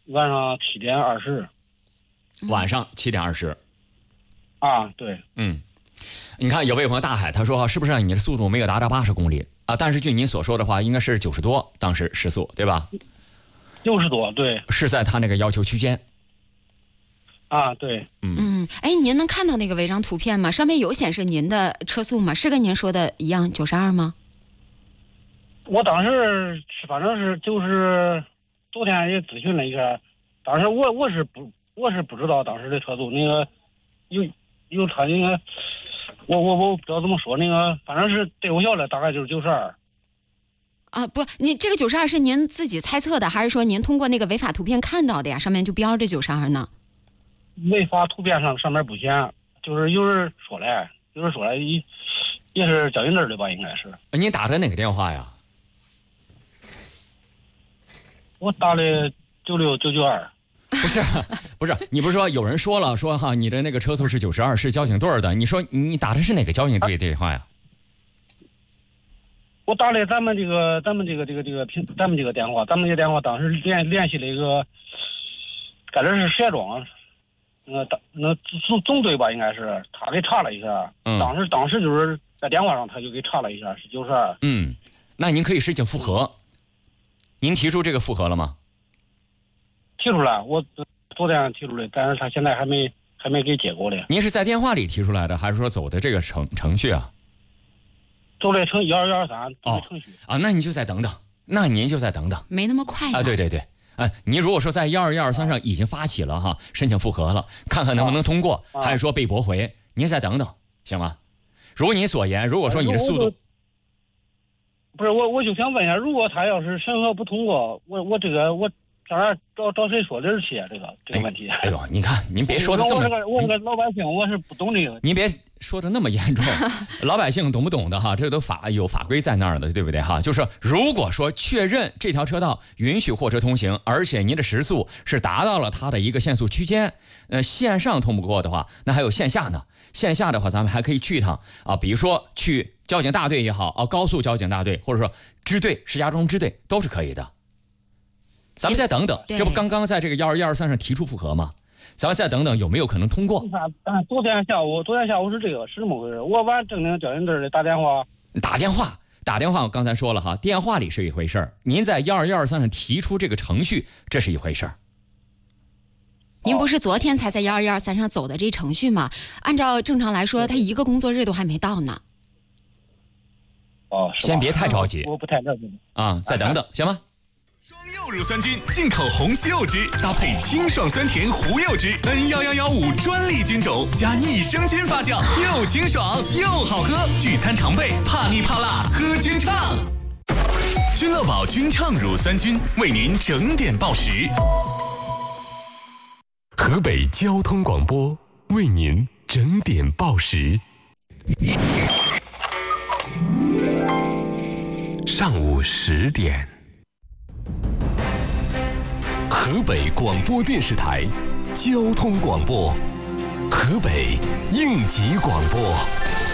晚上7点20。 晚上7点20。 啊，对。 你看有位朋友大海，他说是不是你的速度没有达到80公里啊？但是据您所说的话，应该是90多，当时时速对吧 ？90多，对。 是在他那个要求区间。 啊，对。 哎，您能看到那个违章图片吗？上面有显示您的车速吗？是跟您说的一样92吗？ 我当时反正是就是昨天也咨询了一下，当时我是不知道当时的车速，那个有他那个我不知道怎么说，那个反正是对我要的大概就是92。 啊，不，你这个92是您自己猜测的，还是说您通过那个违法图片看到的呀？上面就标着92呢？ 违法图片上面不显，就是有人说来，也是交警队的吧，应该是。 你打的哪个电话呀？ 我打的96992。 不是，你不是说有人说了说你的那个车速是92，是交警队的？你说你打的是哪个交警队的电话呀？ 我打的咱们这个电话，咱们这个电话当时联系了一个，感觉是石家庄，那总队吧，应该是他给查了一下，当时就是在电话上他就给查了一下是92。 那您可以申请复核，您提出这个复核了吗？ 提出来，我昨天提出来，但是他现在还没给结果嘞。 您是在电话里提出来的，还是说走的这个程序啊？ 走的1123程序。 那你就再等等，您就再等等， 没那么快啊。 对。您如果说在12123上已经发起了申请复核了，看看能不能通过，还是说被驳回，您再等等，行吗？如您所言，如果说你的速度， 不是我就想问一下，如果他要是审核不通过，我上哪找谁说理去这个问题？ 哎呦，你看您别说的这么， 我这个老百姓我是不懂这个。 您别说的那么严重，老百姓懂不懂的这都有法规在那儿的，对不对就是如果说确认这条车道允许货车通行，而且您的时速是达到了它的一个限速区间，线上通不过的话，那还有线下呢。线下的话，咱们还可以去一趟比如说去交警大队也好高速交警大队，或者说支队、石家庄支队都是可以的。咱们再等等，这不刚刚在这个12123上提出复核吗？咱们再等等有没有可能通过？ 昨天下午是是这么回事。我完正经交警队的打电话， 我刚才说了电话里是一回事儿，您在12123上提出这个程序，这是一回事儿。 您不是昨天才在12123上走的这程序吗？按照正常来说，他一个工作日都还没到呢。 先别太着急， 我不太了解再等等，行吗？ 双柚乳酸菌，进口红西柚汁，搭配清爽酸甜胡柚汁，N1115专利菌种，加益生菌发酵，又清爽又好喝。聚餐常备，怕腻怕辣，喝菌畅。君乐宝菌畅乳酸菌为您整点报时。 河北交通广播为您整点报时。上午10点。河北广播电视台交通广播，河北应急广播。